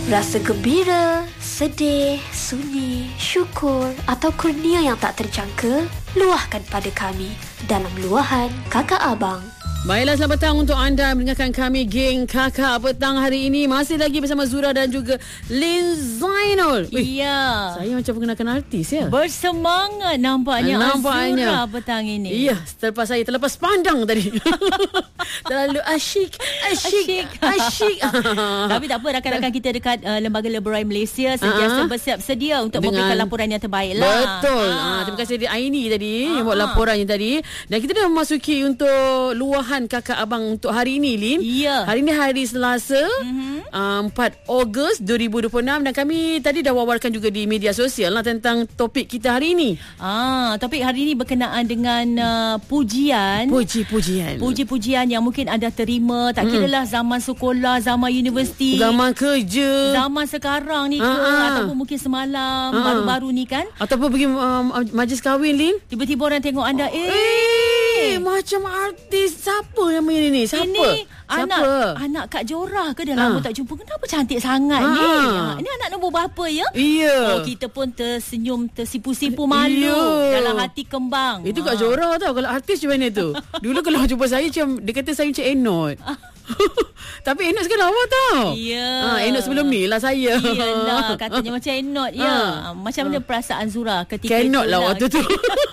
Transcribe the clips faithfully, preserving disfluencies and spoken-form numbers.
Rasa gembira, sedih, sunyi, syukur atau kurnia yang tak terjangka, luahkan pada kami dalam luahan Kakak Abang. Baiklah, selamat petang untuk anda mendengarkan kami, geng Kakak Petang hari ini. Masih lagi bersama Zura dan juga Lin Zainul. Ya. Saya macam mengenakan artis ya. Bersemangat nampaknya, nampaknya Azura petang ini. Ya, selepas saya terlepas pandang tadi. Terlalu asyik, asyik, asyik. asyik. Tapi tak apa, rakan-rakan kita dekat uh, Lembaga Leburai Malaysia sentiasa uh-huh. bersiap sedia untuk Dengan... memberikan laporan yang terbaik lah. Betul. Ha. Ha, terima kasih di Aini tadi uh-huh. yang buat laporannya tadi. Dan kita dah memasuki untuk luahan Kakak Abang untuk hari ini, Lin. Ya. Hari ini hari Selasa, uh-huh. uh, empat Ogos dua ribu dua puluh enam, dan kami tadi dah wawarkan juga di media sosial lah tentang topik kita hari ini. Ah, topik hari ini berkenaan dengan uh, pujian. Puji-pujian. Puji-pujian yang mungkin anda terima, tak kira lah zaman sekolah, zaman universiti, zaman kerja, zaman sekarang ni ke, uh-huh. ataupun mungkin semalam, uh-huh. baru-baru ni kan, ataupun pergi um, majlis kahwin, Lin. Tiba-tiba orang tengok anda, eh, eh macam artis. Siapa yang main ni? Siapa? Ini Siapa? anak anak Kak Jorah ke, dah lama ha. tak jumpa. Kenapa cantik sangat ha. ni? Ha. Ini anak nombor berapa ya? Iya. Oh, kita pun tersenyum, tersipu-sipu malu. Iya. Dalam hati kembang. Itu Kak ha. Jorah tau. Kalau artis macam mana tu? Dulu kalau jumpa saya macam, dia kata saya macam Enot. Tapi Enot sekarang lawa tau. Ya. Ha, Enot sebelum ni lah saya. Iyalah, katanya macam Enot ya. Ha. Macam mana ha. perasaan Zura ketika Enot lah waktu tu.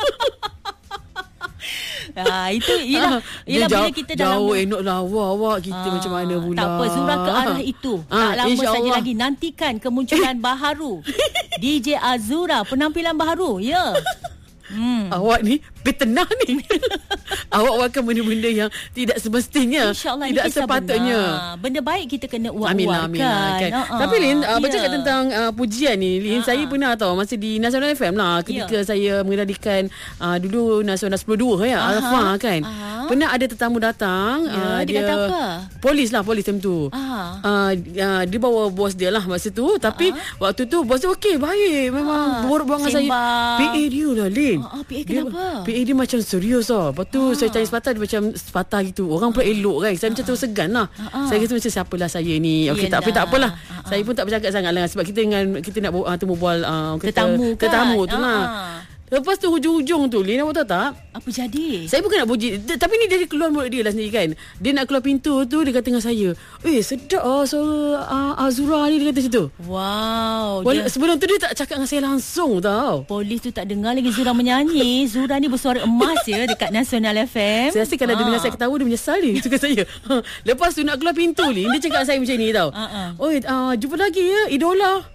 Ha, itu ialah, ialah bila kita dah jauh lama Enok lawa awak kita ha, macam mana pula. Tak apa, Zura ke arah itu. ha, Tak lama saja lagi nantikan kemunculan baharu D J Azura, penampilan baharu ya. Hmm. Awak ni bertenang ni. Awak akan benda-benda yang tidak semestinya, InsyaAllah tidak sepatutnya. Benar. Benda baik kita kena Amin, uak-uakkan. amin, kan. uh-uh. Tapi Lin, uh, yeah. bercakap tentang uh, pujian ni, Lin, uh-uh. saya pernah tahu masa di Nasional F M lah, ketika yeah. saya mengendalikan uh, dulu Nasional sepuluh dua ya, uh-huh. Alfa kan. Uh-huh. Pernah ada tetamu datang, yeah, uh, dia, dia kata apa? Polis lah, polis time tu. Uh-huh. Uh, uh, dia bawa bos dia lah masa tu, tapi uh-huh. waktu tu bos dia okey, baik, memang uh-huh. berbual dengan saya. P A dia lah, Lin. Uh-huh. P A kenapa? Dia, P A dia macam serius tau. Lepas tu ha. saya tanya sepatah, dia macam sepatah gitu. Orang pula elok kan. Saya ha. macam terus segan lah. Ha. Saya kata macam siapalah saya ni. Okey, tak apa, tak apalah. Ha. Saya pun tak bercakap sangat lah. Sebab kita dengan kita nak uh, temu bual uh, tetamu kan. Tetamu tu lah. Ha. Lepas tu hujung-hujung tu, Lin, awak tahu tak? Apa jadi? Saya bukan nak puji, tapi ni dia keluar mulut dia lah sendiri kan. Dia nak keluar pintu tu, dia kata dengan saya, eh sedap lah suara uh, Azura ni, dia kata macam tu. Wow. Dia... Sebelum tu dia tak cakap dengan saya langsung tau. Polis tu tak dengar lagi Zura menyanyi. Zura ni bersuara emas ya dekat Nasional F M. Saya rasa kalau ha. dia dengar saya ketawa, dia menyesal ni. Suka saya. Lepas tu nak keluar pintu ni, dia cakap saya macam ni tau. Uh-uh. Oh, uh, jumpa lagi ya, idola.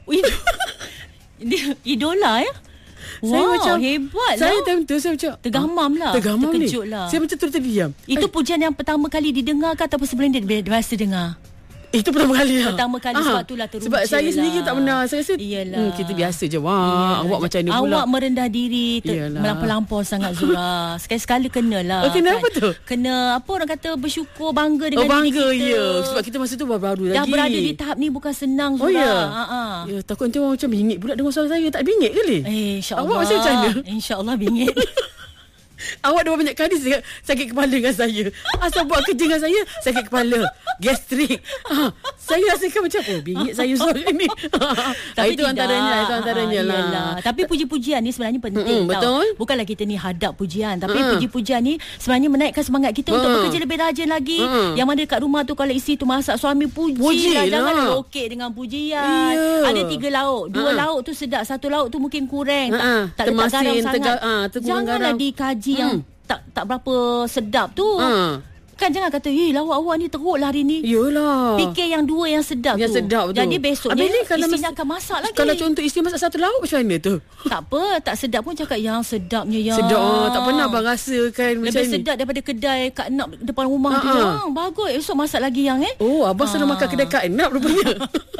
Dia idola ya? Wow, saya macam hebat lah. Saya time tu saya macam tergamam lah. Tergamam Terkejut ni. lah. Saya macam terus terdiam. Itu Ay. pujian yang pertama kali didengar ke ataupun sebelum dia biasa dengar? Itu pertama kali lah. Pertama kali. Aha. Sebab itulah teruja. Sebab saya lah. sendiri tak pernah. Saya rasa hmm, kita biasa je. Wah, Iyalah. awak macam ni pula. Awak merendah diri, ter- melampau-lampau sangat Zura. Sekali-sekala kenalah. Oh, kenapa kan? tu? Kena apa orang kata, bersyukur, bangga dengan oh, bangga, diri kita. Ya. Sebab kita masa tu baru-baru lagi. Dah berada di tahap ni bukan senang Zura. Oh ya. Ha-ha. Ya, takut nanti orang macam bingit pula dengan suara saya. Tak bingit ke, Lin? Eh, insya-Allah. Awak macam macam mana? Insya-Allah bingit. Awak dah banyak kali sakit, sakit kepala dengan saya. Asal buat kerja dengan saya, sakit kepala, gastrik. Ha, saya rasakan macam, oh bingit saya sore ni. Tapi itu antaranya, itu antaranya lah. Yalah. Tapi puji-pujian ni sebenarnya penting mm-hmm, tau. Betul. Bukanlah kita ni hadap pujian, tapi mm. puji-pujian ni sebenarnya menaikkan semangat kita mm. untuk bekerja lebih rajin lagi. Mm. Yang mana dekat rumah tu kalau isteri tu masak, suami puji, puji lah. Janganlah lokek dengan pujian. Yeah. Ada tiga lauk, dua uh. lauk tu sedap, satu lauk tu mungkin kurang, uh-uh. tak, tak letak garam sangat. Tega- uh, Janganlah garam. dikaji mm. yang tak tak berapa sedap tu. Uh. Kan jangan kata, "Eh, lawak awak ni teruk lah hari ni." Yalah. Fikir yang dua yang sedap yang tu. Yang sedap tu. Jadi besoknya isteri mas- akan masak lagi. Kalau contoh isteri masak satu lauk macam mana tu? Tak apa, tak sedap pun cakap yang sedapnya yang. Sedap. Oh, tak pernah abang rasakan lebih macam ni. Lebih sedap daripada kedai Kak Enap depan rumah uh-huh. tu. Ah, bagus. Esok masak lagi yang eh. Oh, abang uh. selalu makan kedai Kak Enap rupanya.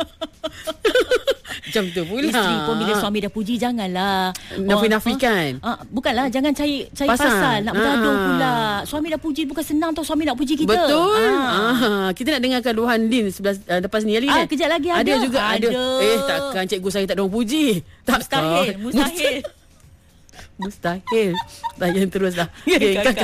Macam tu pula. Isteri pun bila suami dah puji, janganlah nafi-nafikan. uh, uh, Bukanlah, jangan cari cari pasal, pasal nak bergaduh uh. pula. Suami dah puji, bukan senang tau suami nak puji kita. Betul. uh. uh. Kita nak dengarkan luahan Lin sebelah uh, lepas ni, Lin. Ah, kejap lagi ada. Ada juga ada. ada. Eh, takkan cikgu saya tak ada orang puji. Tak mustahil, mustahil. Mustahil. Layan terus lah. Okay,